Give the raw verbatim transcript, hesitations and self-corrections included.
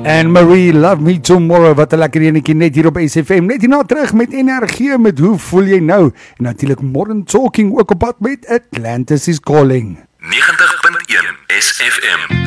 En Marie, Love Me Tomorrow, wat 'n lekker enetjie net hier op S F M. Net hierna terug met energie, met hoe voel jy nou? En natuurlik Modern Talking ook op pad met Atlantis is Calling. negentig punt een S F M.